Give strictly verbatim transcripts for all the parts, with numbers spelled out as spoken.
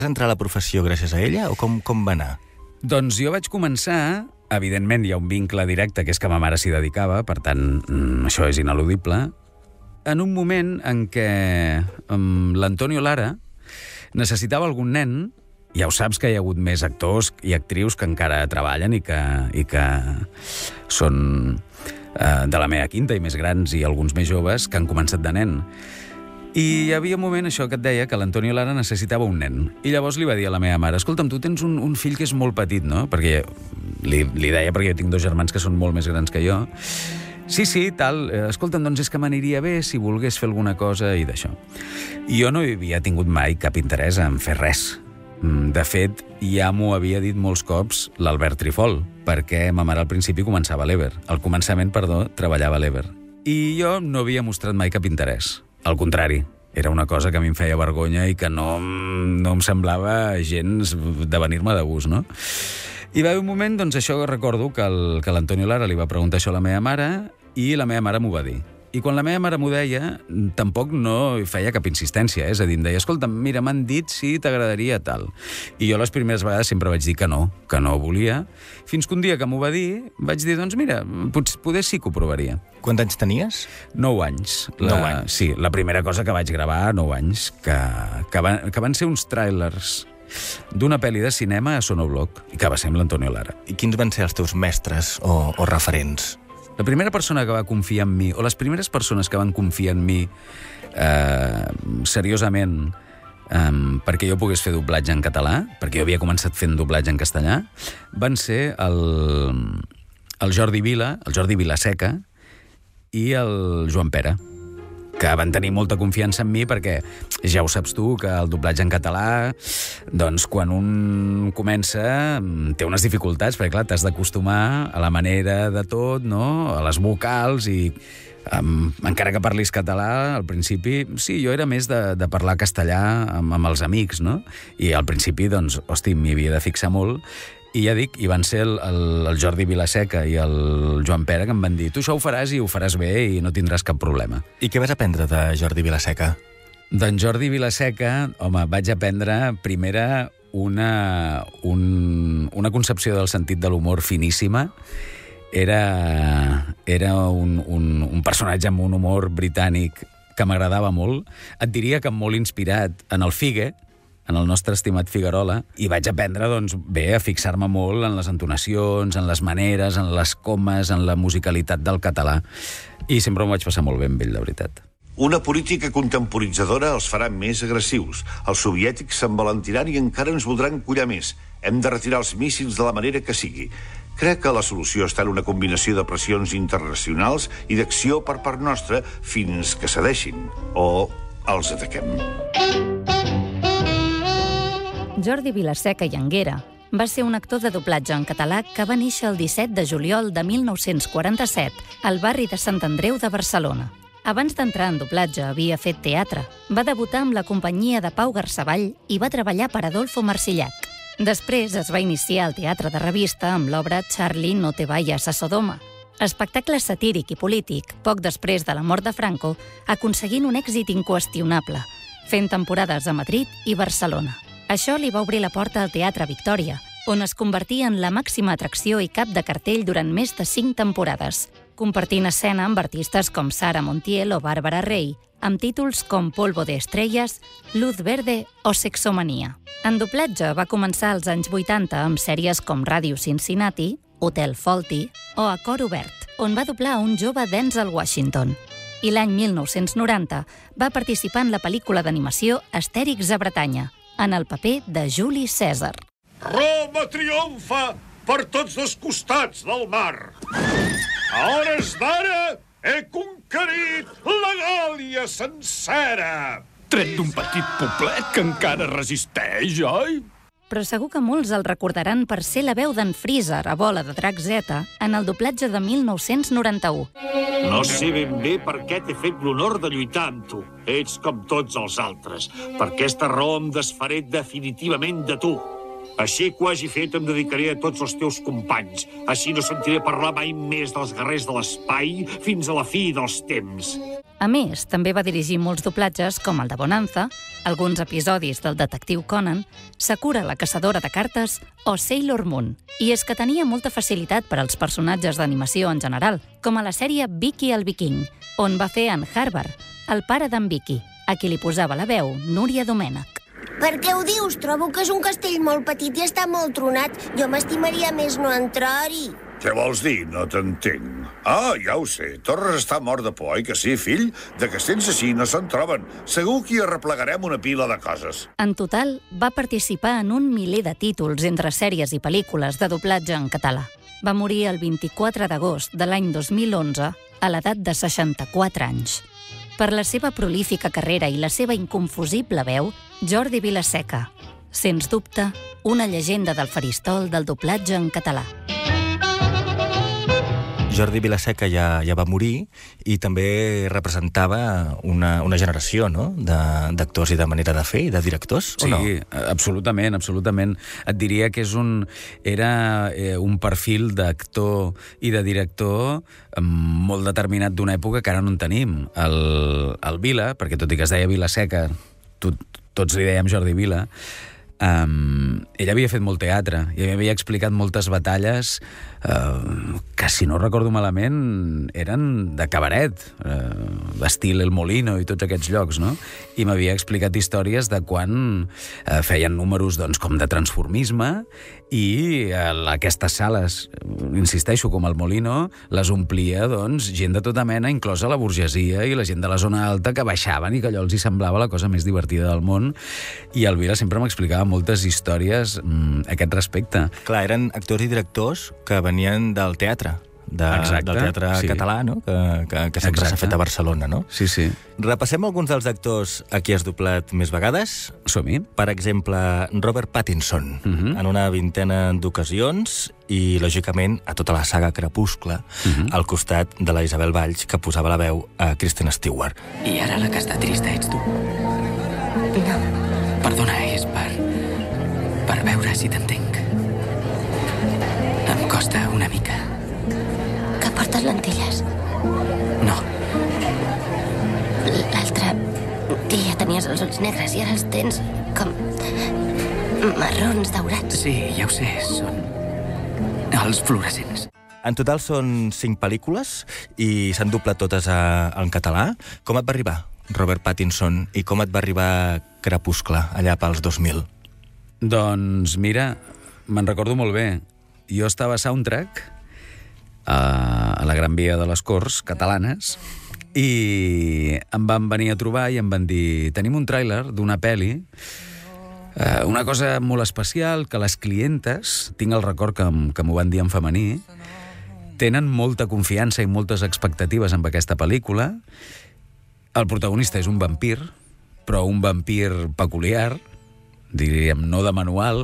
Vas entrar a la professió gràcies a ella o com, com va anar? Doncs jo vaig començar, evidentment hi ha un vincle directe, que és que ma mare s'hi dedicava, per tant, això és ineludible, en un moment en què um, l'Antonio Lara necessitava algun nen. Ja ho saps que hi ha hagut més actors i actrius que encara treballen i que, i que són uh, de la meva quinta i més grans i alguns més joves que han començat de nen. I hi havia un moment, això que et deia, que l'Antonio Lara necessitava un nen. I llavors li va dir a la meva mare, escolta'm, tu tens un, un fill que és molt petit, no? Perquè li, li deia, perquè jo tinc dos germans que són molt més grans que jo. Sí, sí, tal, escolta'm, doncs és que m'aniria bé si volgués fer alguna cosa i d'això. I jo no havia tingut mai cap interès en fer res. De fet, ja m'ho havia dit molts cops l'Albert Trifol, perquè ma mare al principi començava a l'Ever. Al començament, perdó, treballava a l'Ever. I jo no havia mostrat mai cap interès. Al contrari, era una cosa que a mi em feia vergonya i que no, no em semblava gens de venir-me de gust, no? I va haver un moment, doncs això recordo, que el, que l'Antonio Lara li va preguntar això a la meva mare i la meva mare m'ho va dir. I quan la meva mare m'ho deia, tampoc no hi feia cap insistència, eh? És a dir, em deia, escolta, mira, m'han dit si t'agradaria tal. I jo les primeres vegades sempre vaig dir que no, que no volia, fins que un dia que m'ho va dir, vaig dir, doncs mira, potser, poder sí que ho provaria. Quants anys tenies? Nou anys. La, nou anys. Sí, la primera cosa que vaig gravar, nou anys, que, que, van, que van ser uns tràilers d'una pel·li de cinema a Sonobloc, i que va ser amb l'Antonio Lara. I quins van ser els teus mestres o, o referents? La primera persona que va confiar en mi, o les primeres persones que van confiar en mi eh, seriosament eh, perquè jo pogués fer doblatge en català, perquè jo havia començat fent doblatge en castellà, van ser el, el Jordi Vila, el Jordi Vilaseca i el Joan Pera, que van tenir molta confiança en mi perquè ja ho saps tu, que el doblatge en català, doncs quan un comença té unes dificultats, perquè clar, t'has d'acostumar a la manera de tot, no? A les vocals i um, encara que parlis català, al principi, sí, jo era més de, de parlar castellà amb, amb els amics, no? I al principi, doncs, hosti, m'hi havia de fixar molt. I ja dic, i van ser el, el, el Jordi Vilaseca i el Joan Pera que em van dir, tu això ho faràs i ho faràs bé i no tindràs cap problema. I què vas aprendre de Jordi Vilaseca? D'en Jordi Vilaseca, home, vaig aprendre primera una, un, una concepció del sentit de l'humor finíssima. Era, era un, un, un personatge amb un humor britànic que m'agradava molt. Et diria que molt inspirat en el Figue, en el nostre estimat Figuerola, i vaig aprendre, doncs, bé, a fixar-me molt en les entonacions, en les maneres, en les comes, en la musicalitat del català. I sempre m'ho vaig passar molt bé amb ell, de veritat. Una política contemporitzadora els farà més agressius. Els soviètics s'envalentiran i encara ens voldran collar més. Hem de retirar els míssils de la manera que sigui. Crec que la solució està en una combinació de pressions internacionals i d'acció per part nostra fins que cedeixin. O els ataquem. Jordi Vilaseca i Anguera va ser un actor de doblatge en català que va néixer el disset de juliol de mil nou-cents quaranta-set al barri de Sant Andreu de Barcelona. Abans d'entrar en doblatge havia fet teatre. Va debutar amb la companyia de Pau Garceball i va treballar per Adolfo Marsillac. Després es va iniciar al teatre de revista amb l'obra Charlie, no te vayas a Sodoma. Espectacle satíric i polític, poc després de la mort de Franco, aconseguint un èxit inqüestionable, fent temporades a Madrid i Barcelona. Això li va obrir la porta al Teatre Victòria, on es convertia en la màxima atracció i cap de cartell durant més de cinc temporades, compartint escena amb artistes com Sara Montiel o Bàrbara Rey, amb títols com Polvo de estrelles, Luz verde o Sexomanía. En doblatge va començar als anys vuitanta amb sèries com Ràdio Cincinnati, Hotel Fawlty o A Cor Obert, on va doblar un jove Denzel Washington. I l'any mil nou-cents noranta va participar en la pel·lícula d'animació Astèrix a Bretanya, en el paper de Juli Cèsar. Roma triomfa per tots dos costats del mar. A hores d'ara he conquerit la Gàlia sencera. Tret d'un petit poblet que encara resisteix, oi? Però segur que molts el recordaran per ser la veu d'en Freezer a Bola de Drac Z en el doblatge de mil nou-cents noranta-u. No sé ben bé per què t'he fet l'honor de lluitar amb tu. Ets com tots els altres. Per aquesta raó em desfaré definitivament de tu. Així que ho hagi fet em dedicaré a tots els teus companys. Així no sentiré parlar mai més dels guerrers de l'espai fins a la fi dels temps. A més, també va dirigir molts doblatges com el de Bonanza, alguns episodis del detectiu Conan, Sakura la caçadora de cartes o Sailor Moon. I és que tenia molta facilitat per als personatges d'animació en general, com a la sèrie Vicky el Viking, on va fer en Harvard, el pare d'en Vicky, a qui li posava la veu Núria Domènech. Per què ho dius? Trobo que és un castell molt petit i està molt tronat. Jo m'estimaria més no entrar-hi. Què vols dir? No t'entenc. Ah, ja ho sé. Torres està mort de por, oi que sí, fill? De castells així no se'n troben. Segur que hi arreplegarem una pila de coses. En total, va participar en un miler de títols entre sèries i pel·lícules de doblatge en català. Va morir el vint-i-quatre d'agost de l'any dos mil onze a l'edat de seixanta-quatre anys. Per la seva prolífica carrera i la seva inconfusible veu, Jordi Vilaseca, sens dubte, una llegenda del faristol del doblatge en català. Jordi Vilaseca ja, ja va morir i també representava una, una generació, no?, d'actors i de manera de fer i de directors, sí, o no? Sí, absolutament, absolutament. Et diria que és un, era eh, un perfil d'actor i de director molt determinat d'una època que ara no en tenim. El, el Vila, perquè tot i que es deia Vilaseca, tot, tots li dèiem Jordi Vila, Um, ell havia fet molt teatre i havia explicat moltes batalles uh, que, si no recordo malament, eren de cabaret, uh, d'estil El Molino i tots aquests llocs, no? I m'havia explicat històries de quan uh, feien números, doncs, com de transformisme i uh, aquestes sales, insisteixo, com El Molino, les omplia, doncs, gent de tota mena, inclosa la burgesia i la gent de la zona alta, que baixaven i que allò els hi semblava la cosa més divertida del món. I el Vila sempre m'explicava moltes històries mm, a aquest respecte. Clar, eren actors i directors que venien del teatre, de, Exacte, del teatre sí. català, no?, que, que, que sempre s'ha fet a Barcelona, no? Sí, sí. Repassem alguns dels actors a qui has doblat més vegades. Som-hi. Per exemple, Robert Pattinson, Uh-huh. en una vintena d'ocasions i, lògicament, a tota la saga Crepuscle, Uh-huh. al costat de la Isabel Valls, que posava la veu a Kristen Stewart. I ara la que està trista ets tu. No. Perdona, és per... per veure si t'entenc. Em costa una mica. Que portes lentilles. No, L'altre dia tenies els ulls negres i ara els tens com... marrons daurats. sí, ja ho sé, són... els fluorescents. En total són cinc pel·lícules i s'han doblat totes a, en català. Com et va arribar Robert Pattinson i com et va arribar Crepuscle allà pels dos mil? Doncs mira, me'n recordo molt bé. Jo estava a Soundtrack, a, a la Gran Via de les Corts catalanes, i em van venir a trobar i em van dir: tenim un tràiler d'una pel·li, eh, una cosa molt especial, que les clientes, tinc el record que, em- que m'ho van dir en femení, tenen molta confiança i moltes expectatives amb aquesta pel·lícula. El protagonista és un vampir, però un vampir peculiar, diríem, no de manual.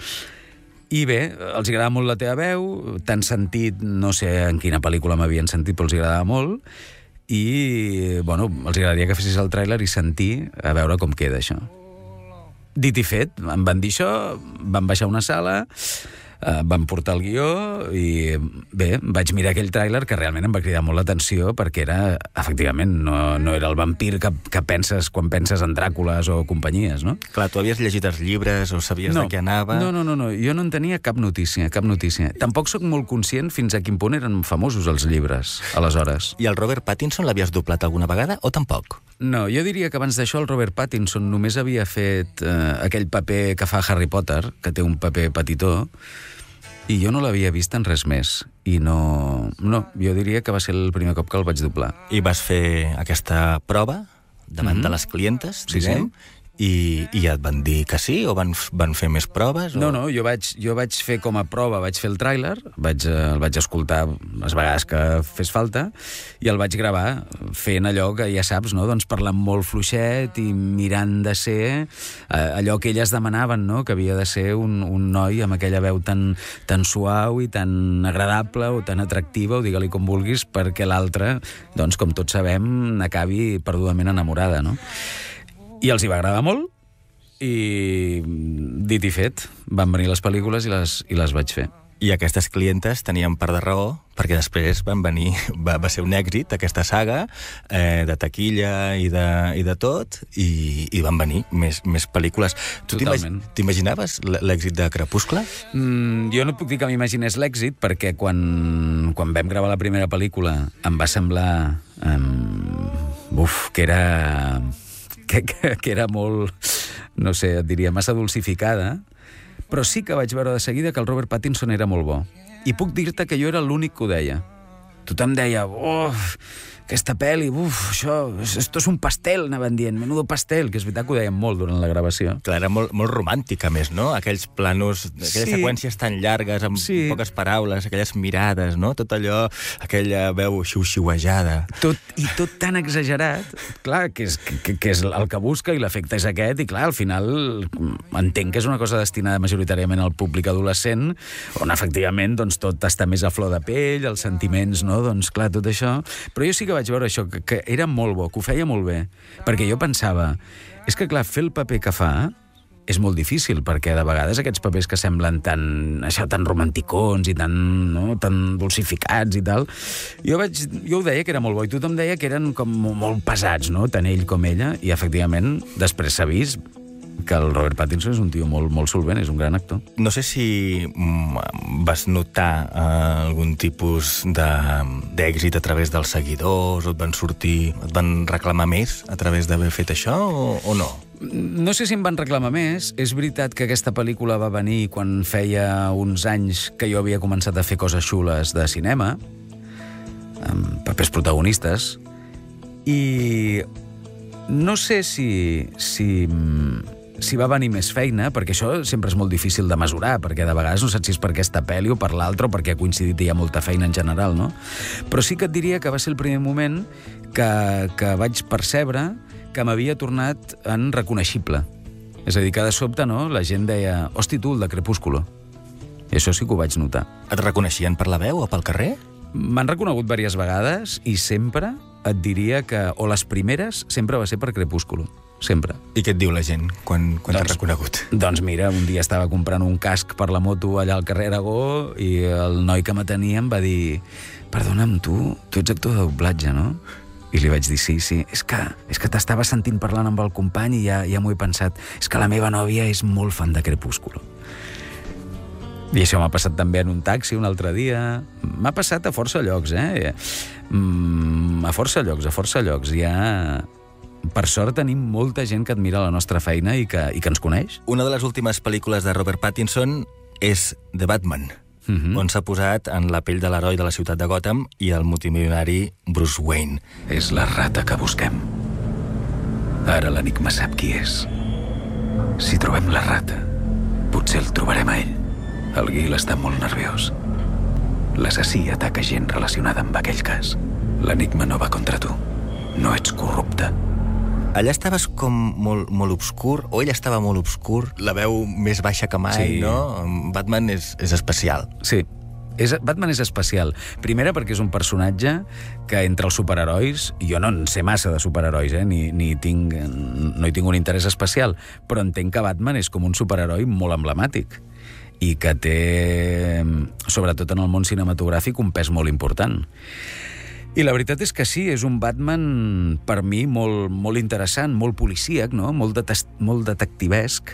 I bé, els agradava molt la teva veu, t'han sentit, no sé en quina pel·lícula m'havien sentit, però els agradava molt, i, bueno, els agradaria que fessis el tràiler i sentir, a veure com queda això. Dit i fet, em van dir això, van baixar a una sala, eh, van portar el guió i bé, vaig mirar aquell tràiler que realment em va cridar molt l'atenció perquè era, efectivament, no, no era el vampir que, que penses quan penses en Dràcules o companyies, no? Clar, tu havies llegit els llibres o sabies No, de què anava? no, no, no, no, jo no en tenia cap notícia, cap notícia. Tampoc sóc molt conscient fins a quin punt eren famosos els llibres, aleshores. I el Robert Pattinson l'havies doblat alguna vegada o tampoc? No, jo diria que abans d'això el Robert Pattinson només havia fet eh, aquell paper que fa Harry Potter, que té un paper petitó, i jo no l'havia vist en res més. I no... No, jo diria que va ser el primer cop que el vaig doblar. I vas fer aquesta prova davant Mhm. de les clientes, Sí, diguem, i, i et van dir que sí o van, van fer més proves? O... No, no, jo vaig, jo vaig fer com a prova, vaig fer el tràiler, vaig, eh, el vaig escoltar les vegades que fes falta i el vaig gravar fent allò que ja saps, no? Doncs parlant molt fluixet i mirant de ser eh, allò que elles demanaven, no? Que havia de ser un, un noi amb aquella veu tan, tan suau i tan agradable o tan atractiva, o digue-li com vulguis, perquè l'altra, doncs, com tots sabem, n'acabi perdudament enamorada, no? I els hi va agradar molt i, dit i fet, van venir les pel·lícules i les, i les vaig fer. I aquestes clientes tenien part de raó, perquè després van venir, va, va ser un èxit aquesta saga, eh, de taquilla i de, i de tot, i, i van venir més, més pel·lícules. Tu t'imaginaves l'èxit de Crepuscle? Mm, jo no et puc dir que m'imaginés l'èxit, perquè quan, quan vam gravar la primera pel·lícula em va semblar um, uf, que era que, que, que era molt, no sé, et diria, massa dulcificada, però sí que vaig veure de seguida que el Robert Pattinson era molt bo. I puc dir-te que jo era l'únic que ho deia. Tothom deia, uf, aquesta pel·li, uf, això, esto és un pastel, anaven dient, menudo pastel, que és veritat que ho deien molt durant la gravació. Clar, era molt, molt romàntica, més, no? Aquells planos, aquelles sí. seqüències tan llargues, amb sí. poques paraules, aquelles mirades, no? Tot allò, aquella veu xiu-xiuejada. Tot, I tot tan exagerat, clar, que és, que, que és el que busca i l'efecte és aquest, i clar, al final entenc que és una cosa destinada majoritàriament al públic adolescent, on efectivament doncs, tot està més a flor de pell, els sentiments, no? Doncs clar, tot això. Però jo sí que vaig veure això, que, que era molt bo, que ho feia molt bé, perquè jo pensava, és que clar, fer el paper que fa és molt difícil, perquè de vegades aquests papers que semblen tan, això, tan romanticons i tan, no, tan dulcificats i tal, jo, vaig, jo ho deia que era molt bo, i tothom deia que eren com molt pesats, no? Tant ell com ella, i efectivament després s'ha vist que el Robert Pattinson és un tio molt, molt solvent, és un gran actor. No sé si mm, vas notar eh, algun tipus d'èxit a través dels seguidors, o et van sortir, et van reclamar més a través d'haver fet això, o, o no? No sé si em van reclamar més. És veritat que aquesta pel·lícula va venir quan feia uns anys que jo havia començat a fer coses xules de cinema, amb papers protagonistes, i no sé si... si si va venir més feina, perquè això sempre és molt difícil de mesurar, perquè de vegades no saps si és per aquesta pel·li o per l'altra, o perquè ha coincidit i hi ha molta feina en general, no? Però sí que et diria que va ser el primer moment que, que vaig percebre que m'havia tornat en reconeixible. És a dir, que de sobte, no?, la gent deia, hosti, tu, el de Crepúsculo. I això sí que ho vaig notar. Et reconeixien per la veu o pel carrer? M'han reconegut diverses vegades i sempre et diria que, o les primeres, sempre va ser per Crepúsculo. Sempre. I què et diu la gent quan, quan doncs, t'ha reconegut? Doncs mira, un dia estava comprant un casc per la moto allà al carrer Aragó i el noi que m'atenia em va dir, perdona'm, tu, tu ets actor de doblatge, no? I li vaig dir, sí, sí, és que, és que t'estava sentint parlant amb el company i ja, ja m'ho he pensat. És que la meva nòvia és molt fan de Crepúsculo. I això m'ha passat també en un taxi un altre dia. M'ha passat a força llocs, eh? Mm, a força llocs, a força llocs. Ja... Per sort tenim molta gent que admira la nostra feina i que, i que ens coneix. Una de les últimes pel·lícules de Robert Pattinson és The Batman, uh-huh. on s'ha posat en la pell de l'heroi de la ciutat de Gotham i el multimilionari Bruce Wayne. És la rata que busquem. Ara l'enigma sap qui és. Si trobem la rata, potser el trobarem a ell. El Gil està molt nerviós. L'assassí ataca gent relacionada amb aquell cas. L'enigma no va contra tu. No ets corrupte. Allà estaves com molt, molt obscur, o ell estava molt obscur, la veu més baixa que mai, sí. no? Batman és, és especial. Sí, és, Batman és especial. Primera perquè és un personatge que entre els superherois, jo no en sé massa de superherois, eh? ni, ni tinc, no hi tinc un interès especial, però entenc que Batman és com un superheroi molt emblemàtic i que té, sobretot en el món cinematogràfic, un pes molt important. I la veritat és que sí, és un Batman, per mi, molt, molt interessant, molt policíac, no? molt, detest, molt detectivesc,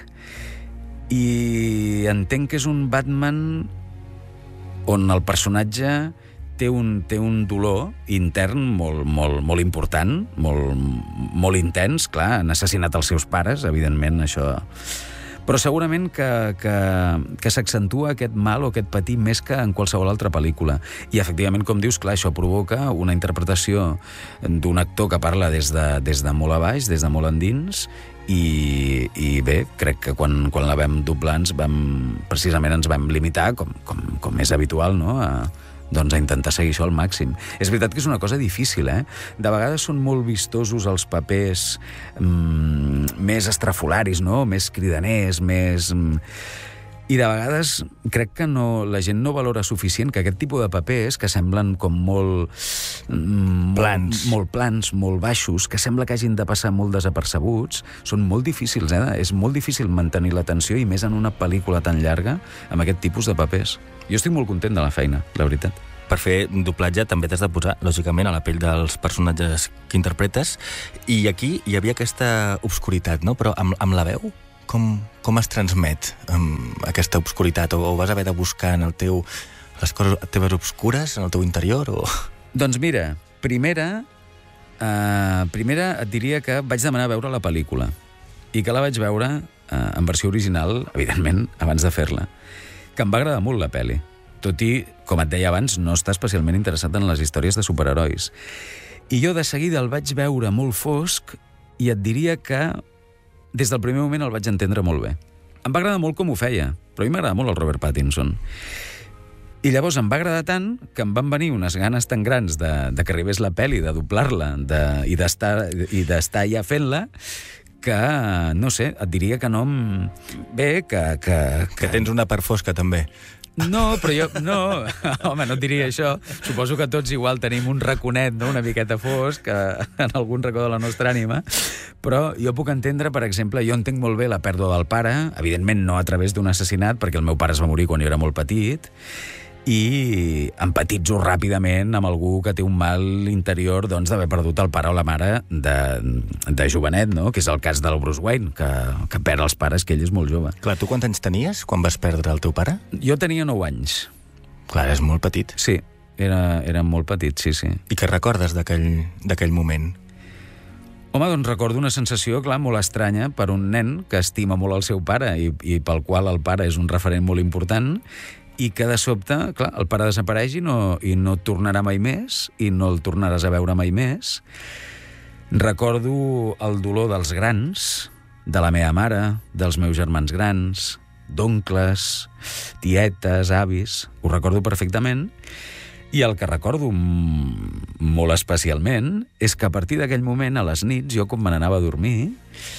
i entenc que és un Batman on el personatge té un, té un dolor intern molt, molt, molt important, molt, molt intens, clar, han assassinat els seus pares, evidentment, això... Però segurament que, que, que s'accentua aquest mal o aquest patir més que en qualsevol altra pel·lícula. I, efectivament, com dius, clar, això provoca una interpretació d'un actor que parla des de, des de molt a baix, des de molt endins, i, i bé, crec que quan, quan la vam doblar ens vam, precisament ens vam limitar, com, com, com és habitual, no?, a, doncs a intentar seguir això al màxim. És veritat que és una cosa difícil, eh? De vegades són molt vistosos els papers mm, més estrafolaris, no?, més cridaners, més... Mm, i de vegades crec que no, la gent no valora suficient que aquest tipus de papers que semblen com molt mm, plans. Molt, molt plans, molt baixos, que sembla que hagin de passar molt desapercebuts, són molt difícils, eh? És molt difícil mantenir l'atenció, i més en una pel·lícula tan llarga, amb aquest tipus de papers. Jo estic molt content de la feina, la veritat. Per fer doblatge també t'has de posar, lògicament, a la pell dels personatges que interpretes, i aquí hi havia aquesta obscuritat, no? Però amb, amb la veu, com, com es transmet um, aquesta obscuritat? O, o vas haver de buscar en el teu, les coses teves obscures, en el teu interior? O... Doncs mira, primera, uh, primera et diria que vaig demanar a veure la pel·lícula, i que la vaig veure uh, en versió original, evidentment, abans de fer-la, que em va agradar molt la pel·li. Tot i, com et deia abans, no està especialment interessat en les històries de superherois. I jo de seguida el vaig veure molt fosc, i et diria que des del primer moment el vaig entendre molt bé. Em va agradar molt com ho feia, però a mi m'agrada molt el Robert Pattinson. I llavors em va agradar tant que em van venir unes ganes tan grans de, de que arribés la pel·li, de doblar-la de, i d'estar i d'estar ja fent-la, que, no sé, et diria que no em... Bé, que... Que, que... que tens una part fosca, també. No, però jo... No, home, no et diria això. Suposo que tots igual tenim un raconet, no?, una miqueta fosc en algun racó de la nostra ànima, però jo puc entendre, per exemple, jo entenc molt bé la pèrdua del pare, evidentment no a través d'un assassinat, perquè el meu pare es va morir quan jo era molt petit, i empatitzo ràpidament amb algú que té un mal interior, doncs, d'haver perdut el pare o la mare de, de jovenet, no?, que és el cas del Bruce Wayne, que, que perd els pares, que ell és molt jove. Clar, tu quants anys tenies quan vas perdre el teu pare? Jo tenia nou anys. Clar, és molt petit. Sí, era, era molt petit, sí, sí. I què recordes d'aquell moment? Home, doncs recordo una sensació, clar, molt estranya per un nen que estima molt el seu pare i, i pel qual el pare és un referent molt important, i que de sobte, clar, el pare desapareix i no, i no tornarà mai més, i no el tornaràs a veure mai més. Recordo el dolor dels grans, de la meva mare, dels meus germans grans, d'oncles, tietes, avis, ho recordo perfectament, i el que recordo molt especialment és que a partir d'aquell moment, a les nits, jo quan me n'anava a dormir,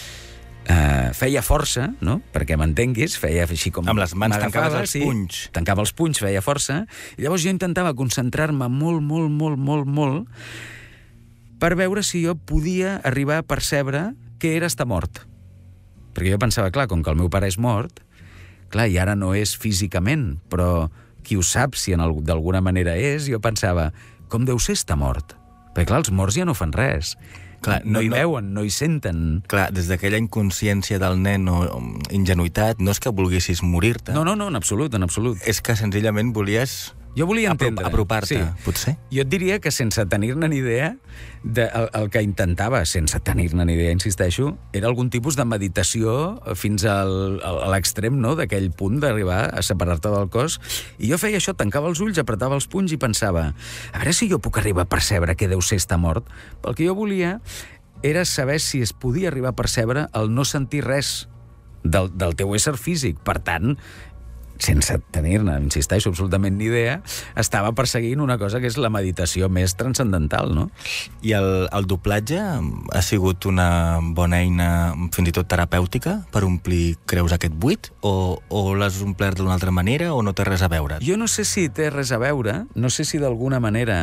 Uh, feia força, no?, perquè m'entenguis, feia així com... Amb les mans tancaves els sí, punys. Tancava els punys, feia força, i llavors jo intentava concentrar-me molt, molt, molt, molt, molt, per veure si jo podia arribar a percebre què era estar mort. Perquè jo pensava, clar, com que el meu pare és mort, clar, i ara no és físicament, però qui ho sap si d'alguna manera és, jo pensava, com deu ser estar mort? Perquè, clar, els morts ja no fan res. Clar, no, no hi veuen, no hi senten. Clar, des d'aquella inconsciència del nen o ingenuïtat, no és que volguessis morir-te. No, no, no, en absolut, en absolut. És que senzillament volies... Jo volia entendre. Apropar-te, sí. Potser? Jo et diria que sense tenir-ne ni idea, de, el, el que intentava, sense tenir-ne ni idea, insisteixo, era algun tipus de meditació fins al, a l'extrem, no?, d'aquell punt d'arribar a separar-te del cos. I jo feia això, tancava els ulls, apretava els punys i pensava, a veure si jo puc arribar a percebre què deu ser estar mort. El que jo volia era saber si es podia arribar a percebre el no sentir res del, del teu ésser físic. Per tant, sense tenir-ne, insisteixo, absolutament ni idea, estava perseguint una cosa que és la meditació més transcendental, no? I el, el doblatge ha sigut una bona eina, fins i tot terapèutica, per omplir, creus, aquest buit? O, o l'has omplert d'una altra manera o no té res a veure? Jo no sé si té res a veure, no sé si d'alguna manera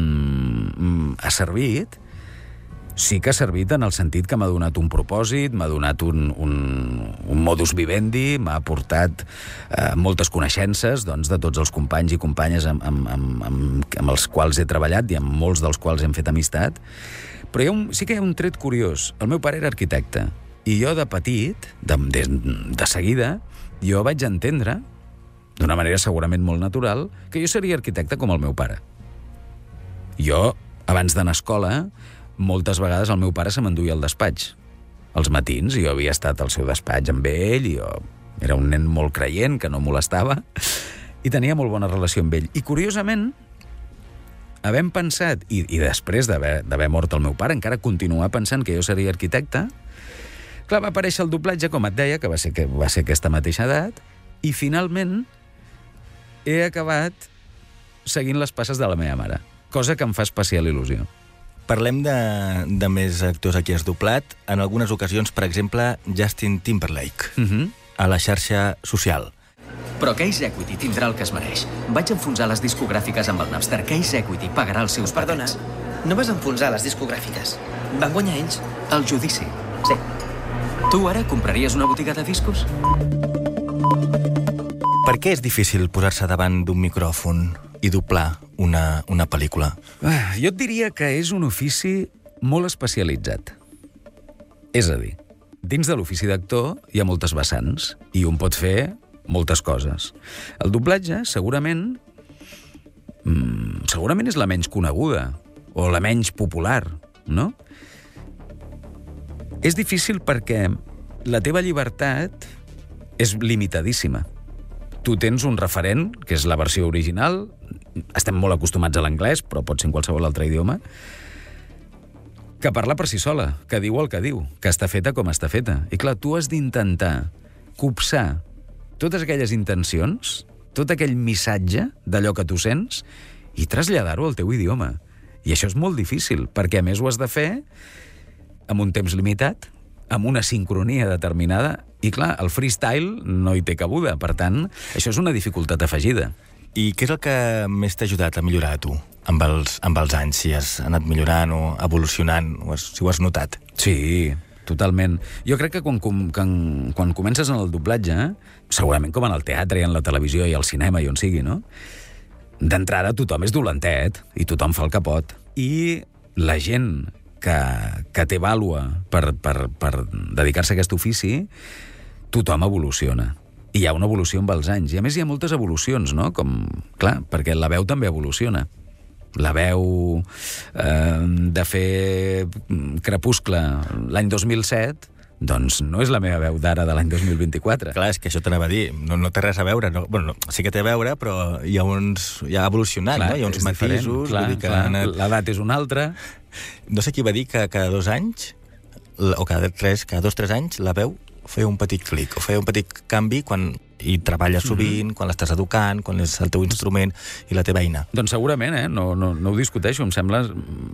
mm, ha servit. Sí que ha servit en el sentit que m'ha donat un propòsit, m'ha donat un, un, un modus vivendi, m'ha aportat eh, moltes coneixences, doncs, de tots els companys i companyes amb, amb, amb, amb, amb els quals he treballat i amb molts dels quals hem fet amistat. Però hi ha un, sí que hi ha un tret curiós. El meu pare era arquitecte i jo de petit, de, de, de seguida, jo vaig entendre, d'una manera segurament molt natural, que jo seria arquitecte com el meu pare. Jo, abans d'anar a escola, moltes vegades el meu pare se m'enduia al despatx. Els matins, jo havia estat al seu despatx amb ell, i jo era un nen molt creient, que no molestava, i tenia molt bona relació amb ell. I, curiosament, havent pensat, i, i després d'haver mort el meu pare, encara continuar pensant que jo seria arquitecte, clar, va aparèixer el doblatge, com et deia, que va ser, que va ser aquesta mateixa edat, i finalment he acabat seguint les passes de la meva mare, cosa que em fa especial il·lusió. Parlem de, de més actors a qui has doblat. En algunes ocasions, per exemple, Justin Timberlake, Uh-huh. a la xarxa social. Però Case Equity tindrà el que es mereix. Vaig enfonsar les discogràfiques amb el Napster. Case Equity pagarà els seus Perdona, patents. no vas enfonsar les discogràfiques. Van guanyar ells. El judici. Sí. Tu ara compraries una botiga de discos? Per què és difícil posar-se davant d'un micròfon i doblar una, una pel·lícula? Ah, jo et diria que és un ofici molt especialitzat. És a dir, dins de l'ofici d'actor hi ha moltes vessants i un pot fer moltes coses. El doblatge, segurament, mmm, segurament és la menys coneguda o la menys popular, no? És difícil perquè la teva llibertat és limitadíssima. Tu tens un referent, que és la versió original, estem molt acostumats a l'anglès, però pot ser en qualsevol altre idioma, que parla per si sola, que diu el que diu, que està feta com està feta. I clar, tu has d'intentar copsar totes aquelles intencions, tot aquell missatge d'allò que tu sents, i traslladar-ho al teu idioma. I això és molt difícil, perquè a més ho has de fer amb un temps limitat, amb una sincronia determinada, i clar, el freestyle no hi té cabuda. Per tant, això és una dificultat afegida. I què és el que més t'ha ajudat a millorar a tu amb els, amb els anys? Si has anat millorant o evolucionant, o has, si ho has notat? Sí, totalment. Jo crec que quan, quan, quan comences en el doblatge, segurament com en el teatre i en la televisió i al cinema i on sigui, no? D'entrada tothom és dolentet i tothom fa el que pot. I la gent que, que té vàlua per, per, per dedicar-se a aquest ofici, tothom evoluciona. I hi ha una evolució amb els anys. I a més hi ha moltes evolucions, no? Com, clar, perquè la veu també evoluciona. La veu eh, de fer Crepuscle l'any dos mil set, doncs no és la meva veu d'ara de l'any dos mil vint-i-quatre. Clar, és que això t'anava a dir. No, no té res a veure. No, bueno, no, sí que té a veure, però hi ha uns... Hi ha evolucionat, clar, no? Hi ha uns matisos. Clar, vull dir que clar. Anat... L'edat és una altra. No sé qui va dir que cada dos anys, o cada tres, cada dos, tres anys, la veu feia un petit clic, o feia un petit canvi quan hi treballes sovint, mm-hmm. quan l'estàs educant, quan és el teu instrument i la teva eina. Doncs segurament, eh? No, no, no ho discuteixo, em sembla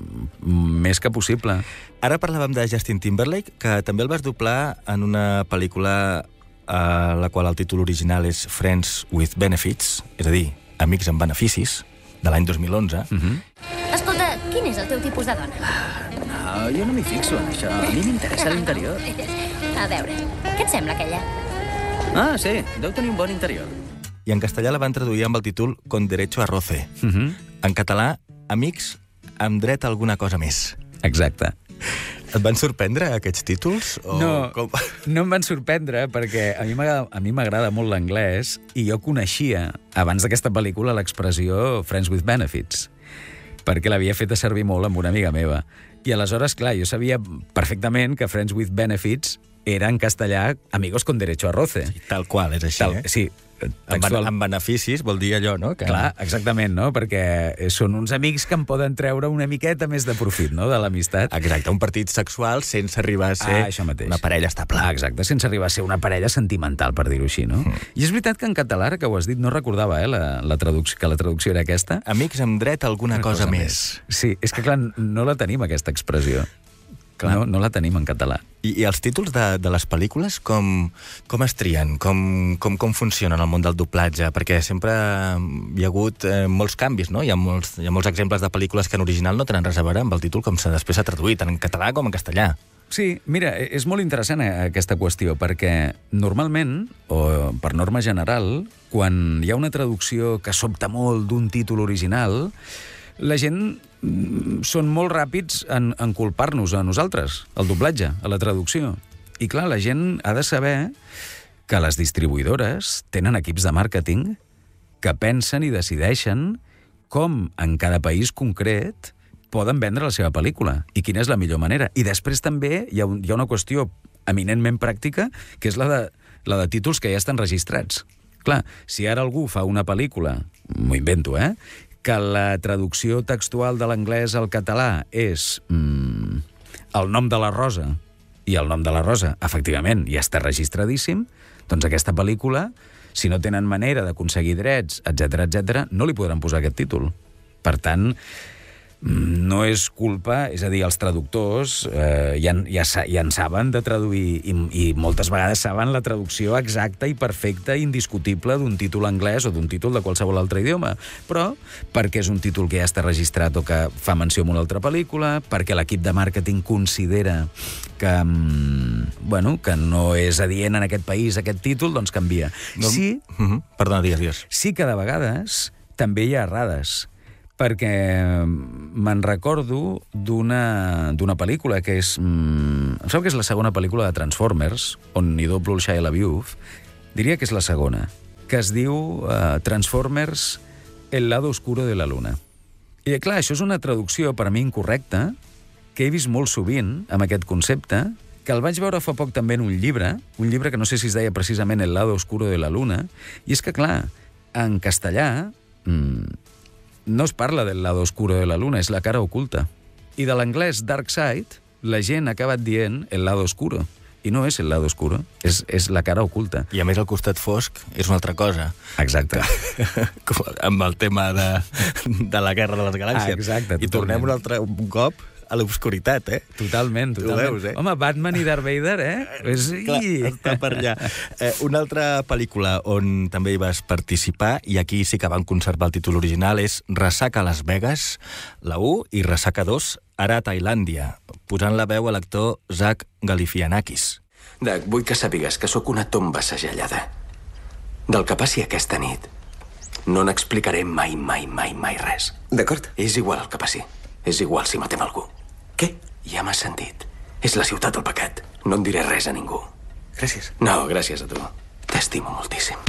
més que possible. Ara parlàvem de Justin Timberlake, que també el vas doblar en una pel·lícula a la qual el títol original és Friends with Benefits, és a dir, Amics amb beneficis, de l'any dos mil onze. Mm-hmm. Escolta, quin és el teu tipus de dona? Ah, no, jo no m'hi fixo en això. A mi m'interessa l'interior. A veure, què et sembla aquella? Ah, sí, deu tenir un bon interior. I en castellà la van traduir amb el títol Con derecho a roce. Uh-huh. En català, Amics amb dret a alguna cosa més. Exacte. Et van sorprendre aquests títols? O no, com... no em van sorprendre perquè a mi m'agrada, a mi m'agrada molt l'anglès i jo coneixia, abans d'aquesta pel·lícula, l'expressió Friends with Benefits, perquè l'havia fet servir molt amb una amiga meva. I aleshores, clar, jo sabia perfectament que Friends with Benefits era en castellà Amigos con derecho a roce. Tal qual, és així, Tal, eh? Sí. Textual. Amb beneficis vol dir allò, no? Que... Clar, exactament, no? Perquè són uns amics que em poden treure una miqueta més de profit, no?, de l'amistat. Exacte, un partit sexual sense arribar a ser ah, això mateix. Una parella estable. Ah, exacte, sense arribar a ser una parella sentimental, per dir-ho així, no? Mm. I és veritat que en català, que ho has dit, no recordava, eh, la, la traducció, que la traducció era aquesta. Amics amb dret a alguna cosa, cosa més. més. Sí, és que, clar, no la tenim, aquesta expressió. Clar. No, no la tenim en català. I, i els títols de, de les pel·lícules com, com es trien? Com, com, com funcionen el món del doblatge? Perquè sempre hi ha hagut eh, molts canvis, no? Hi ha molts, hi ha molts exemples de pel·lícules que en original no tenen res a veure amb el títol com s'ha després s'ha traduït, tant en català com en castellà. Sí, mira, és molt interessant aquesta qüestió, perquè normalment, o per norma general, quan hi ha una traducció que sobta molt d'un títol original, la gent són molt ràpids en, en culpar-nos a nosaltres, al doblatge, a la traducció. I clar, la gent ha de saber que les distribuïdores tenen equips de màrqueting que pensen i decideixen com en cada país concret poden vendre la seva pel·lícula i quina és la millor manera. I després també hi ha, un, hi ha una qüestió eminentment pràctica, que és la de, la de títols que ja estan registrats. Clar, si ara algú fa una pel·lícula, m'ho invento, eh?, que la traducció textual de l'anglès al català és mm, el nom de la rosa, i el nom de la rosa, efectivament, ja està registradíssim, doncs aquesta pel·lícula, si no tenen manera d'aconseguir drets, etcètera, etcètera, no li podran posar aquest títol. Per tant, no és culpa, és a dir, els traductors eh, ja, ja, ja en saben de traduir i, i moltes vegades saben la traducció exacta i perfecta i indiscutible d'un títol anglès o d'un títol de qualsevol altre idioma, però perquè és un títol que ja està registrat o que fa menció en una altra pel·lícula, perquè l'equip de màrqueting considera que, bueno, que no és adient en aquest país aquest títol, doncs canvia. No, sí, uh-huh. Perdona, digues, digues. Sí que de vegades també hi ha errades, perquè me'n recordo d'una d'una pel·lícula que és... Em sembla que és la segona pel·lícula de Transformers, on hi doblo el Shia LaBeouf, diria que és la segona, que es diu uh, Transformers El lado oscuro de la luna. I clar, això és una traducció per a mi incorrecta, que he vist molt sovint amb aquest concepte, que el vaig veure fa poc també en un llibre, un llibre que no sé si es deia precisament El lado oscuro de la luna, i és que clar, en castellà... Mmm, no es parla del lado oscuro de la luna, és la cara oculta. I de l'anglès Dark Side, la gent ha acabat dient el lado oscuro. I no és el lado oscuro, és, és la cara oculta. I a més el costat fosc és una altra cosa. Exacte. Com amb el tema de, de la Guerra de les Galàxies. Ah, exacte. I tornem un altre un cop a l'obscuritat, eh? Totalment, totalment. Veus, eh? Home, Batman i Darth Vader, eh? És... Clar, està per allà. Eh, una altra pel·lícula on també hi vas participar, i aquí sí que van conservar el títol original, és Ressaca a Las Vegas, la u, i Ressaca dos, ara a Tailàndia, posant la veu a l'actor Zach Galifianakis. Doug, vull que sàpigues que sóc una tomba segellada. Del que passi aquesta nit, no n'explicaré mai, mai, mai, mai res. D'acord. És igual el que passi. És igual si matem algú. Què? Ja m'has sentit. És la ciutat del pecat. No en diré res a ningú. Gràcies. No, gràcies a tu. T'estimo moltíssim.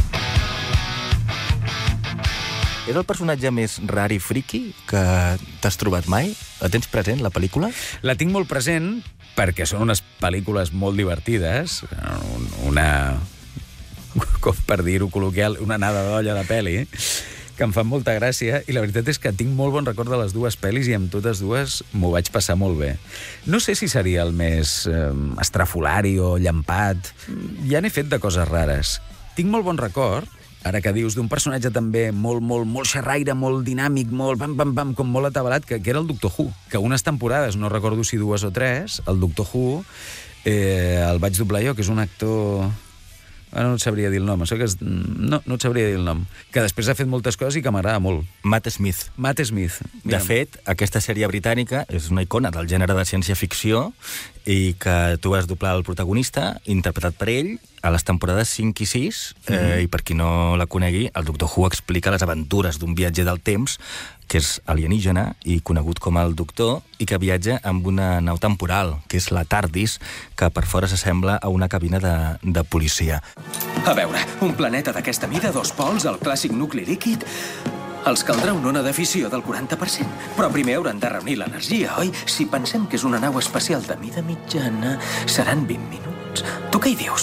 És el personatge més rar i friki que t'has trobat mai? La tens present, la pel·lícula? La tinc molt present perquè són unes pel·lícules molt divertides, una, com per dir-ho col·loquial, una anada d'olla de pel·li, que em fan molta gràcia, i la veritat és que tinc molt bon record de les dues pel·lis i amb totes dues m'ho vaig passar molt bé. No sé si seria el més eh, estrafolari o llampat. Ja n'he fet de coses rares. Tinc molt bon record, ara que dius, d'un personatge també molt, molt, molt xerraire, molt dinàmic, molt pam, pam, pam, com molt atabalat, que, que era el Doctor Who, que unes temporades, no recordo si dues o tres, el Doctor Who eh, el vaig doblar jo, que és un actor... Ara no et sabria dir el nom, això que és... no, no et sabria dir el nom. Que després ha fet moltes coses i que m'agrada molt. Matt Smith. Matt Smith. De fet, aquesta sèrie britànica és una icona del gènere de ciència-ficció i que tu vas doblar el protagonista, interpretat per ell, a les temporades cinc i sis, eh, mm-hmm. i per qui no la conegui, el Doctor Who explica les aventures d'un viatger del temps que és alienígena i conegut com el Doctor, i que viatja amb una nau temporal, que és la TARDIS, que per fora s'assembla a una cabina de, de policia. A veure, un planeta d'aquesta mida, dos pols, el clàssic nucli líquid... Els caldrà una ona de fissió del quaranta per cent. Però primer hauran de reunir l'energia, oi? Si pensem que és una nau espacial de mida mitjana, seran vint minuts. Tu què hi dius?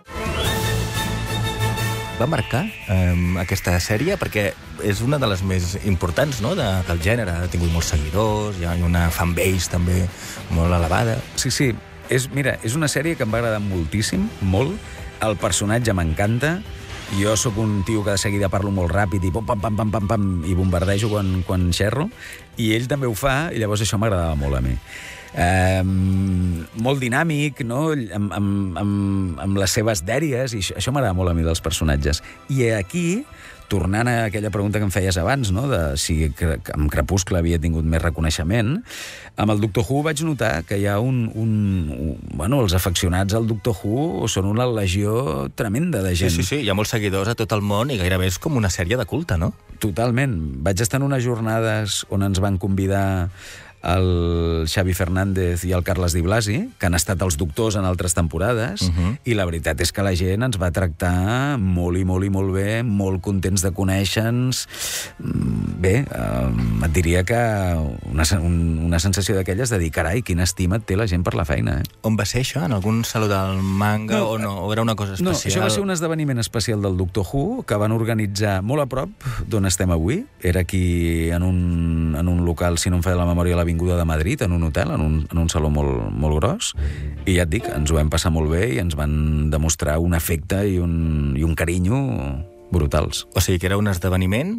Va marcar eh, aquesta sèrie perquè és una de les més importants, no?, de, del gènere. Ha tingut molts seguidors, hi ha una fanbase també molt elevada. Sí, sí. És, mira, és una sèrie que em va agradar moltíssim, molt. El personatge m'encanta. Jo sóc un tio que de seguida parlo molt ràpid i pam, pam, pam, pam, pam, pam, i bombardejo quan, quan xerro, i ell també ho fa, i llavors això m'agradava molt a mi. Um, molt dinàmic, no?, amb, amb, amb, amb les seves dèries, i això, això m'agrada molt a mi dels personatges. I aquí, tornant a aquella pregunta que em feies abans, no?, de si amb Crepuscle havia tingut més reconeixement, amb el Doctor Who vaig notar que hi ha un... un, un bueno, els afeccionats al Doctor Who són una legió tremenda de gent. Sí, sí, sí, hi ha molts seguidors a tot el món i gairebé és com una sèrie de culte, no? Totalment. Vaig estar en unes jornades on ens van convidar el Xavi Fernández i el Carles Di Blasi, que han estat els doctors en altres temporades, uh-huh. i la veritat és que la gent ens va tractar molt i molt i molt bé, molt contents de conèixer-nos. Bé, eh, et diria que una, una sensació d'aquelles de dir, carai, quina estima et té la gent per la feina. Eh? On va ser això? En algun saló del manga no, o no? O era una cosa especial? No, això va ser un esdeveniment especial del Doctor Who que van organitzar molt a prop d'on estem avui. Era aquí en un, en un local, si no em feia la memòria, a l'Avinguda de Madrid, en un hotel, en un, en un saló molt, molt gros, i ja et dic, ens ho vam passar molt bé i ens van demostrar un afecte i un, i un carinyo brutals. O sigui que era un esdeveniment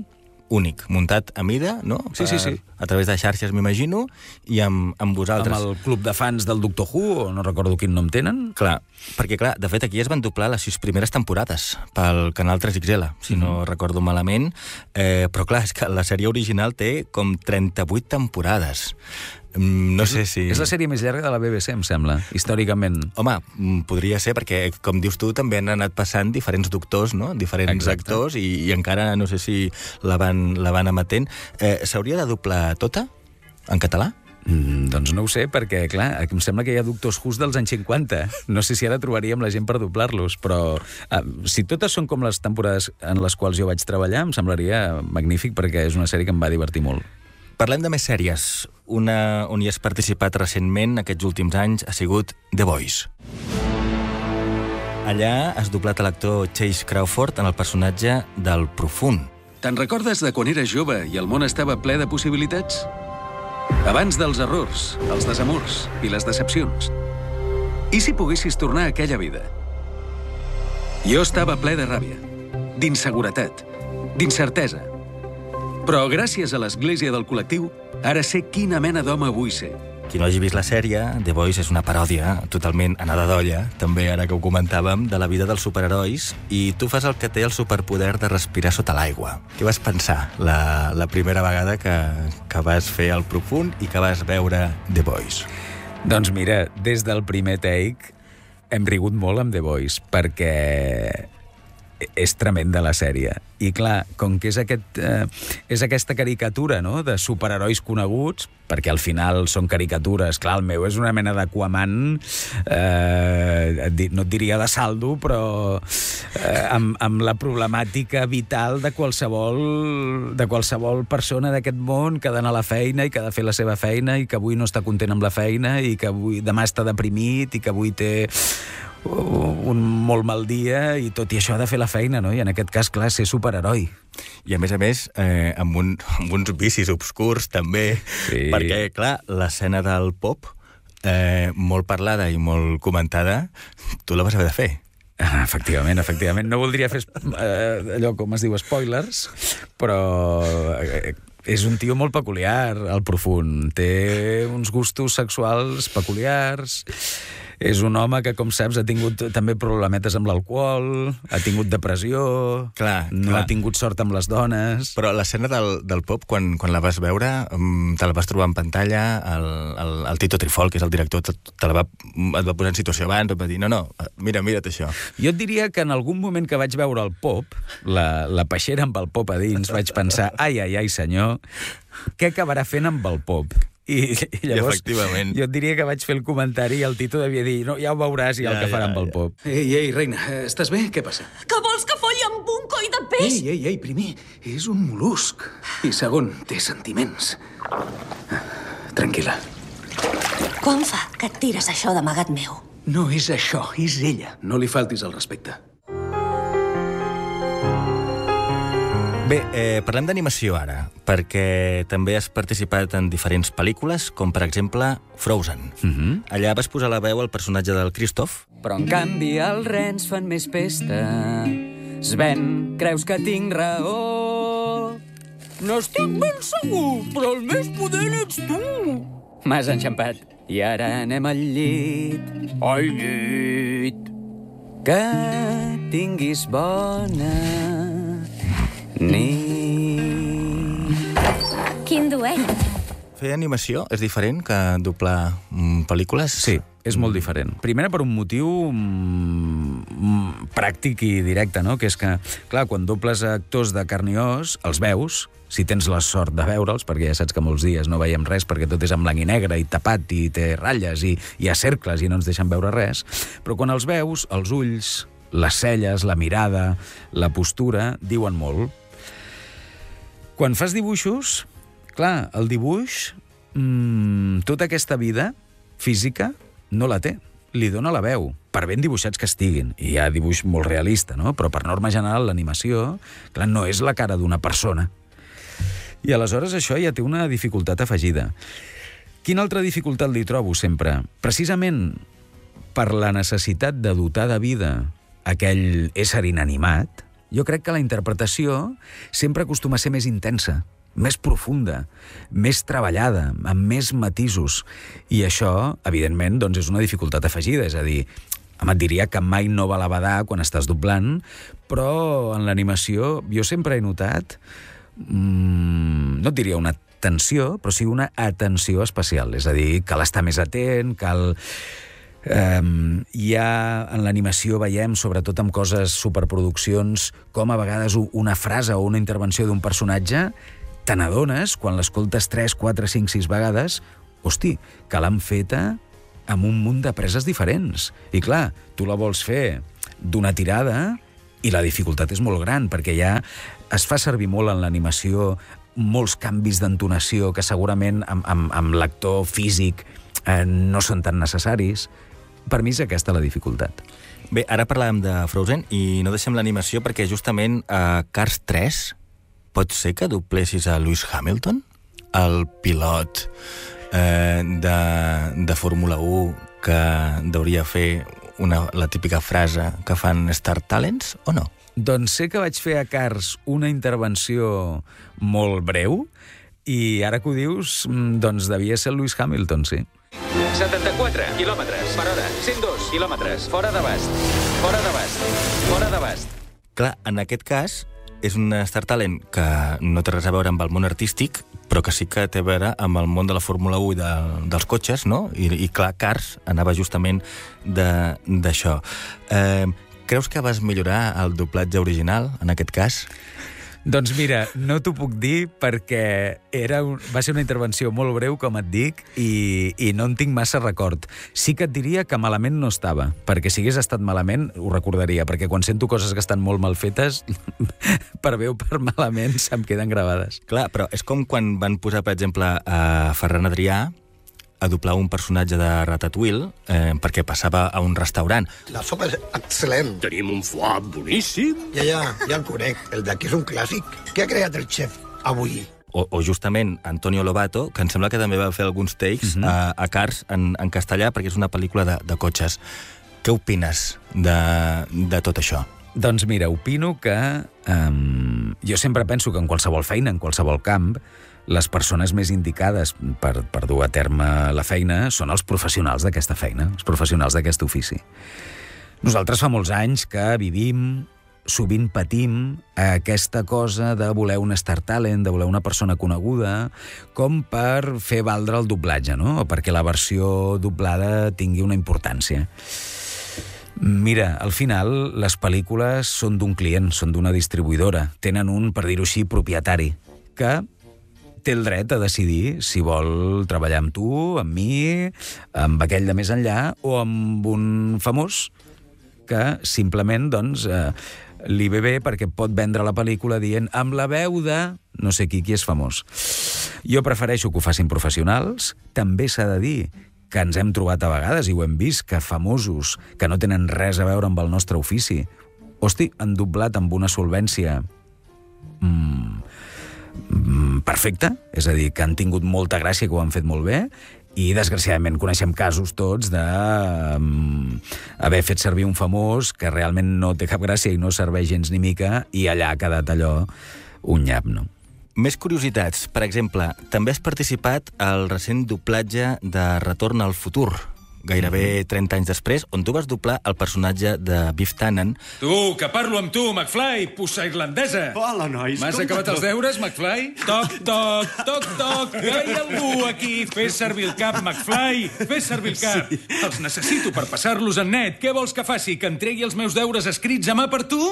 únic, muntat a mida, no? Sí, sí, sí. A través de xarxes, m'imagino, i amb, amb vosaltres. Amb el club de fans del Doctor Who, o no recordo quin nom tenen. Clar, perquè clar, de fet aquí es van doblar les sis primeres temporades pel canal tres X L, si no mm. recordo malament, eh, però clar, és que la sèrie original té com trenta-vuit temporades. No sé si... És la sèrie més llarga de la B B C, em sembla, històricament. Home, podria ser, perquè, com dius tu, també han anat passant diferents doctors, no? Diferents Exacte. actors, i, i encara no sé si la van, la van emetent. Eh, S'hauria de doblar tota, en català? Mm, doncs no ho sé, perquè, clar, em sembla que hi ha Doctors Who dels anys cinquanta. No sé si ara trobaríem la gent per doblar-los, però eh, si totes són com les temporades en les quals jo vaig treballar, em semblaria magnífic, perquè és una sèrie que em va divertir molt. Parlem de més sèries. Una on hi has participat recentment aquests últims anys ha sigut The Boys. Allà has doblat a l'actor Chase Crawford en el personatge del Profund. Te'n recordes de quan eres jove i el món estava ple de possibilitats? Abans dels errors, els desamors i les decepcions. I si poguessis tornar a aquella vida? Jo estava ple de ràbia, d'inseguretat, d'incertesa. Però gràcies a l'església del col·lectiu, ara sé quina mena d'home vull ser. Qui no hagi vist la sèrie, The Boys és una paròdia totalment anada d'olla, també ara que ho comentàvem, de la vida dels superherois, i tu fas el que té el superpoder de respirar sota l'aigua. Què vas pensar la, la primera vegada que, que vas fer el Profund i que vas veure The Boys? Doncs mira, des del primer take hem rigut molt amb The Boys, perquè és tremenda la sèrie. I clar, com que és, aquest, eh, és aquesta caricatura, no?, de superherois coneguts, perquè al final són caricatures, clar, el meu és una mena d'Aquaman, eh, no et diria de saldo, però eh, amb, amb la problemàtica vital de qualsevol, de qualsevol persona d'aquest món que ha d'anar a la feina i que ha de fer la seva feina i que avui no està content amb la feina i que avui, demà està deprimit i que avui té un molt mal dia i tot i això ha de fer la feina, no? I en aquest cas, clar, ser superheroi. I a més a més, eh, amb, un, amb uns vicis obscurs també, sí. Perquè, clar, l'escena del pop, eh, molt parlada i molt comentada, tu la vas haver de fer. Ah, efectivament, efectivament. No voldria fer eh, allò com es diu spoilers, però eh, és un tio molt peculiar, el Profund. Té uns gustos sexuals peculiars. És un home que, com saps, ha tingut també problemetes amb l'alcohol, ha tingut depressió, clar, no clar. ha tingut sort amb les dones... Però l'escena del, del pop, quan, quan la vas veure, te la vas trobar en pantalla, el, el, el Tito Trifol, que és el director, te, te la va, et va posar en situació abans, et va dir, no, no, mira, mira't això. Jo et diria que en algun moment que vaig veure el pop, la, la peixera amb el pop a dins, vaig pensar, ai, ai, ai, senyor, què acabarà fent amb el pop? I, i llavors, I efectivament. Jo et diria que vaig fer el comentari i el Tito devia dir, no, ja ho veuràs i ja, el que farà ja, amb el pop. Ei, ei, reina, estàs bé? Què passa? Que vols que folli amb un coll de peix? Ei, ei, ei, primer, és un mol·lusc. I segon, té sentiments. Tranquil·la. Quan fa que et tires això d'amagat meu? No és això, és ella. No li faltis el respecte. Bé, eh, parlem d'animació ara, perquè també has participat en diferents pel·lícules, com per exemple Frozen. Mm-hmm. Allà vas posar la veu al personatge del Kristoff. Però en canvi els rens fan més pesta. Sven, creus que tinc raó? No estic ben segur, però el més pudent ets tu. M'has enxampat. I ara anem al llit. Al llit. Que tinguis bona nit. Quin duell. Fer animació és diferent que doblar mm, pel·lícules? Sí, és molt diferent. Primer per un motiu mm, pràctic i directe, no? Que és que, clar, quan dobles actors de carn i os, els veus, si tens la sort de veure'ls, perquè ja saps que molts dies no veiem res perquè tot és en blanc i negre i tapat i té ratlles i hi ha cercles i no ens deixen veure res, però quan els veus, els ulls, les celles, la mirada, la postura, diuen molt. Quan fas dibuixos, clar, el dibuix, mmm, tota aquesta vida física no la té. Li dona la veu, per ben dibuixats que estiguin. I hi ha dibuix molt realista, no? Però per norma general l'animació, clar, no és la cara d'una persona. I aleshores això ja té una dificultat afegida. Quina altra dificultat li trobo sempre? Precisament per la necessitat de dotar de vida aquell ésser inanimat, Jo crec que la interpretació sempre acostuma a ser més intensa, més profunda, més treballada, amb més matisos. I això, evidentment, doncs és una dificultat afegida, és a dir, em et diria que mai no val a badar quan estàs doblant, però en l'animació jo sempre he notat, mmm, no et diria una atenció, però sí una atenció especial, és a dir, cal estar més atent, cal... Um, ja en l'animació veiem, sobretot amb coses superproduccions, com a vegades una frase o una intervenció d'un personatge te n'adones, quan l'escoltes tres, quatre, cinc, sis vegades, hosti, que l'han feta amb un munt de preses diferents. I clar, tu la vols fer d'una tirada i la dificultat és molt gran, perquè ja es fa servir molt en l'animació molts canvis d'entonació que segurament amb, amb, amb l'actor físic eh, no són tan necessaris. Per mi és aquesta la dificultat. Bé, ara parlàvem de Frozen i no deixem l'animació perquè justament a Cars tres pot ser que doblessis a Lewis Hamilton, el pilot eh, de, de Fórmula u que hauria fer una, la típica frase que fan Star Talents, o no? Doncs sé que vaig fer a Cars una intervenció molt breu i ara que ho dius, doncs devia ser el Lewis Hamilton, sí. setanta-quatre quilòmetres per hora, cent dos quilòmetres, fora d'abast, fora d'abast, fora d'abast. Clar, en aquest cas és un Star Talent que no té res a veure amb el món artístic, però que sí que té a veure amb el món de la Fórmula u i de, dels cotxes, no? I, i clar, Cars anava justament d'això. Eh, creus que vas millorar el doblatge original, en aquest cas? Doncs mira, no t'ho puc dir perquè era un, va ser una intervenció molt breu, com et dic, i, i no en tinc massa record. Sí que et diria que malament no estava, perquè si hagués estat malament ho recordaria, perquè quan sento coses que estan molt mal fetes, per bé o per malament, se'm queden gravades. Clar, però és com quan van posar, per exemple, a Ferran Adrià a doblar un personatge de Ratatouille eh, perquè passava a un restaurant. La sopa és excel·lent. Tenim un foie boníssim. Ja, ja, ja el conec. El d'aquí és un clàssic. Què ha creat el xef avui? O, o justament Antonio Lobato, que em sembla que també va fer alguns takes uh-huh. a, a Cars en, en castellà, perquè és una pel·lícula de, de cotxes. Què opines de, de tot això? Doncs mira, opino que um, jo sempre penso que en qualsevol feina, en qualsevol camp, les persones més indicades per, per dur a terme la feina són els professionals d'aquesta feina, els professionals d'aquest ofici. Nosaltres fa molts anys que vivim, sovint patim aquesta cosa de voler un Star Talent, de voler una persona coneguda, com per fer valdre el doblatge, no? O perquè la versió doblada tingui una importància. Mira, al final, les pel·lícules són d'un client, són d'una distribuïdora. Tenen un, per dir-ho així, propietari, que té el dret a decidir si vol treballar amb tu, amb mi, amb aquell de més enllà, o amb un famós que simplement, doncs, eh, li ve bé perquè pot vendre la pel·lícula dient amb la veu de no sé qui, qui és famós. Jo prefereixo que ho facin professionals. També s'ha de dir que ens hem trobat a vegades, i ho hem vist, que famosos que no tenen res a veure amb el nostre ofici, hosti, han doblat amb una solvència mmm, perfecte, és a dir, que han tingut molta gràcia, que ho han fet molt bé, i desgraciadament coneixem casos tots de um, haver fet servir un famós que realment no té cap gràcia i no serveix gens ni mica, i allà ha quedat allò un nyap, no? Més curiositats. Per exemple, també has participat al recent doblatge de Retorn al futur, gairebé trenta anys després, on tu vas doblar el personatge de Biff Tannen. Tu, que parlo amb tu, McFly, puça irlandesa. Hola, nois. M'has acabat els deures, McFly? Toc, toc, toc, toc. Que hi ha algú aquí? Fes servir el cap, McFly. Fes servir el cap. Sí. Els necessito per passar-los en net. Què vols que faci? Que entregui els meus deures escrits a mà per tu?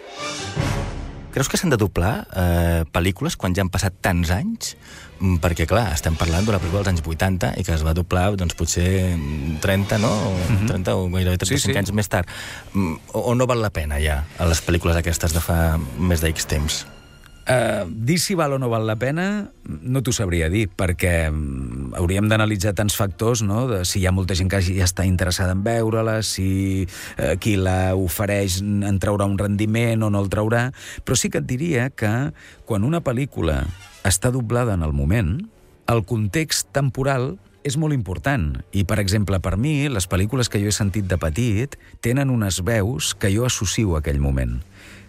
Creus que s'han de doblar eh, pel·lícules quan ja han passat tants anys? Perquè, clar, estem parlant d'una pel·lícula dels anys vuitanta i que es va doblar, doncs, potser trenta, no? Mm-hmm. trenta o gairebé trenta-cinc sí, sí. anys més tard. O, o no val la pena, ja, a les pel·lícules aquestes de fa més d'X temps? Uh, dir si val o no val la pena no t'ho sabria dir, perquè um, hauríem d'analitzar tants factors, no? De si hi ha molta gent que ja està interessada en veure-la, si uh, qui la ofereix en traurà un rendiment o no el traurà, però sí que et diria que quan una pel·lícula està doblada en el moment, el context temporal és molt important. I, per exemple, per mi, les pel·lícules que jo he sentit de petit tenen unes veus que jo associo a aquell moment.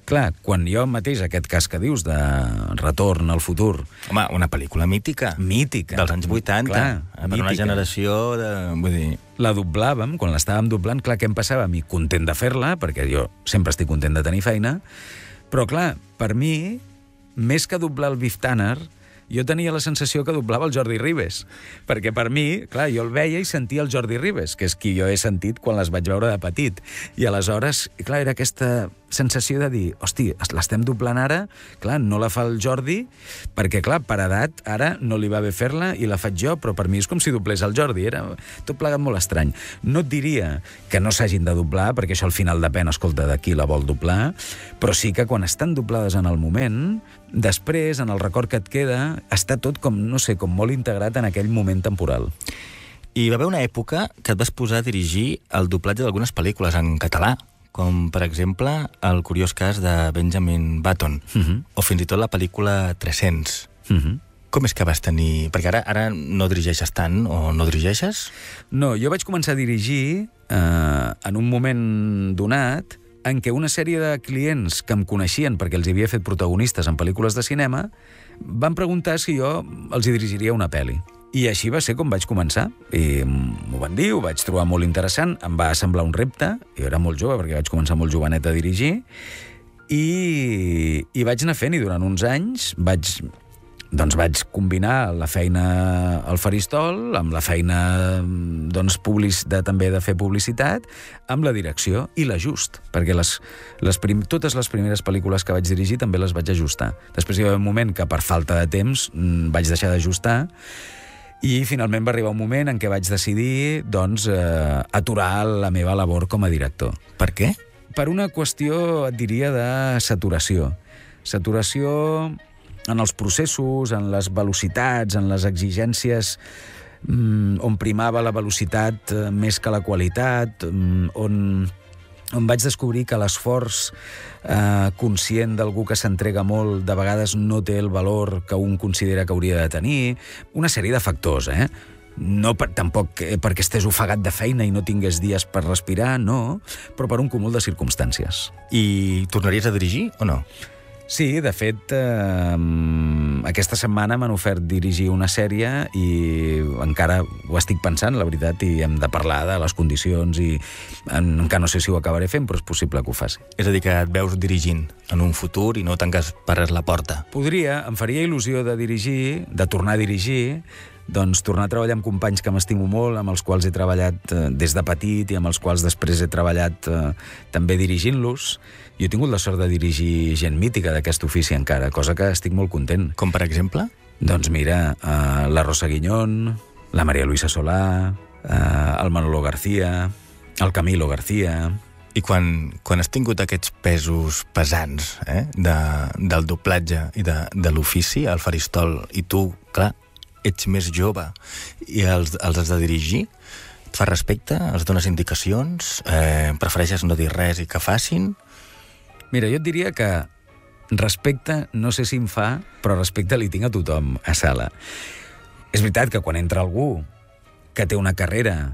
Clar, quan jo mateix, aquest cas que dius de Retorn al futur... Home, una pel·lícula mítica. Mítica. Dels anys vuitanta. Clar, per mítica. Una generació de... Vull dir... La doblàvem, quan l'estàvem doblant, clar, què em passava? A mi content de fer-la, perquè jo sempre estic content de tenir feina, però clar, per mi, més que doblar el Biff Tanner, jo tenia la sensació que doblava el Jordi Ribes, perquè per mi, clar, jo el veia i sentia el Jordi Ribes, que és qui jo he sentit quan les vaig veure de petit. I aleshores, clar, era aquesta sensació de dir, hosti, l'estem doblant ara, clar, no la fa el Jordi, perquè, clar, per edat, ara no li va bé fer-la i la faig jo, però per mi és com si doblés el Jordi, era tot plegat molt estrany. No et diria que no s'hagin de doblar, perquè això al final depèn, escolta, de qui la vol doblar, però sí que quan estan doblades en el moment, després, en el record que et queda, està tot com, no sé, com molt integrat en aquell moment temporal. I va haver una època que et vas posar a dirigir el doblatge d'algunes pel·lícules en català, com, per exemple, el curiós cas de Benjamin Button, uh-huh. o fins i tot la pel·lícula tres-cents. Uh-huh. Com és que vas tenir... Perquè ara, ara no dirigeixes tant, o no dirigeixes? No, jo vaig començar a dirigir eh, en un moment donat en què una sèrie de clients que em coneixien perquè els havia fet protagonistes en pel·lícules de cinema van preguntar si jo els hi dirigiria una pel·li. I així va ser com vaig començar. I m'ho van dir, ho vaig trobar molt interessant, em va semblar un repte, jo era molt jove perquè vaig començar molt jovenet a dirigir, i, i vaig anar fent, i durant uns anys vaig... Doncs vaig combinar la feina al faristol amb la feina doncs, public, de, també de fer publicitat, amb la direcció i l'ajust, perquè les, les prim, totes les primeres pel·lícules que vaig dirigir també les vaig ajustar. Després hi va haver un moment que per falta de temps vaig deixar d'ajustar i finalment va arribar un moment en què vaig decidir doncs, eh, aturar la meva labor com a director. Per què? Per una qüestió, et diria, de saturació. Saturació en els processos, en les velocitats, en les exigències, on primava la velocitat més que la qualitat, on, on vaig descobrir que l'esforç eh, conscient d'algú que s'entrega molt de vegades no té el valor que un considera que hauria de tenir. Una sèrie de factors, eh? No per, tampoc perquè estés ofegat de feina i no tingués dies per respirar, no, però per un cúmul de circumstàncies. I tornaries a dirigir o no? Sí, de fet, eh, aquesta setmana m'han ofert dirigir una sèrie i encara ho estic pensant, la veritat, i hem de parlar de les condicions i encara no sé si ho acabaré fent, però és possible que ho faci. És a dir, que et veus dirigint en un futur i no tanques per res la porta. Podria, em faria il·lusió de dirigir, de tornar a dirigir, doncs tornar a treballar amb companys que m'estimo molt, amb els quals he treballat eh, des de petit i amb els quals després he treballat eh, també dirigint-los. Jo he tingut la sort de dirigir gent mítica d'aquest ofici encara, cosa que estic molt content. Com per exemple? Doncs mira, eh, la Rosa Guiñón, la María Luisa Solà, eh, el Manolo García, el Camilo García... I quan, quan has tingut aquests pesos pesants eh, de, del doblatge i de, de l'ofici, al faristol, i tu, clar, ets més jove i els, els has de dirigir, et fa respecte, els dones indicacions, eh, prefereixes no dir res i que facin? Mira, jo et diria que respecte, no sé si em fa, però respecte li tinc a tothom a sala. És veritat que quan entra algú que té una carrera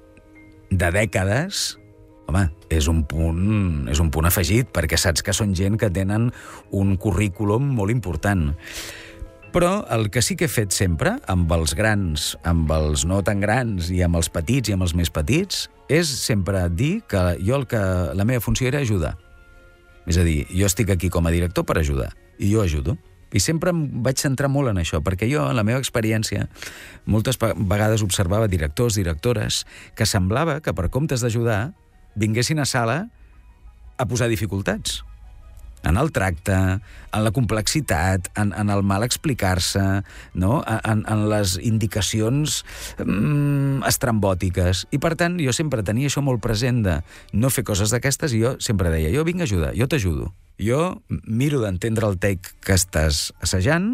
de dècades, home, és un punt, és un punt afegit, perquè saps que són gent que tenen un currículum molt important. Però el que sí que he fet sempre, amb els grans, amb els no tan grans, i amb els petits i amb els més petits, és sempre dir que jo el que la meva funció era ajudar. És a dir, jo estic aquí com a director per ajudar, i jo ajudo. I sempre em vaig centrar molt en això, perquè jo, en la meva experiència, moltes vegades observava directors, directores, que semblava que per comptes d'ajudar, vinguessin a sala a posar dificultats. En el tracte, en la complexitat, en, en el mal explicar-se, no? en, en les indicacions mm, estrambòtiques. I, per tant, jo sempre tenia això molt present de no fer coses d'aquestes, i jo sempre deia, jo vinc a ajudar, jo t'ajudo. Jo miro d'entendre el take que estàs assajant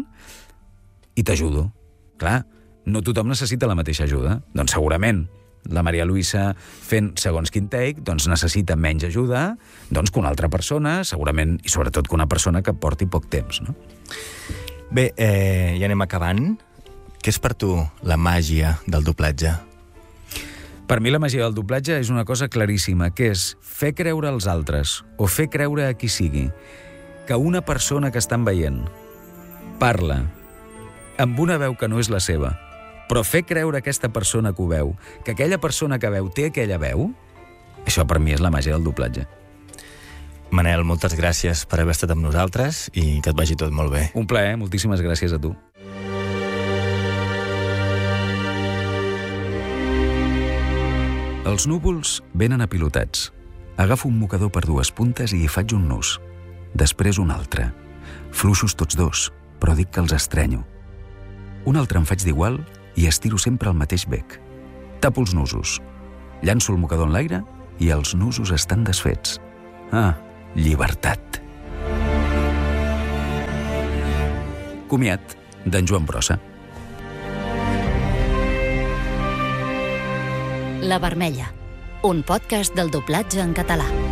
i t'ajudo. Clar, no tothom necessita la mateixa ajuda. Doncs segurament la Maria Luisa fent segons quin take, doncs necessita menys ajuda doncs que una altra persona, segurament, i sobretot que una persona que porti poc temps, no? Bé, eh, ja anem acabant. Què és per tu la màgia del doblatge? Per mi la màgia del doblatge és una cosa claríssima, que és fer creure als altres, o fer creure a qui sigui, que una persona que estan veient parla amb una veu que no és la seva, però fer creure a aquesta persona que ho veu, que aquella persona que veu té aquella veu, això per mi és la màgia del doblatge. Manel, moltes gràcies per haver estat amb nosaltres i que et vagi tot molt bé. Un plaer, moltíssimes gràcies a tu. Els núvols venen apilotats. Agafo un mocador per dues puntes i hi faig un nus. Després un altre. Fluixos tots dos, però dic que els estrenyo. Un altre em faig d'igual i estiro sempre el mateix bec. Tapo els nusos. Llanço el mocador en l'aire i els nusos estan desfets. Ah, llibertat. Comiat, d'en Joan Brossa. La Vermella, un podcast del doblatge en català.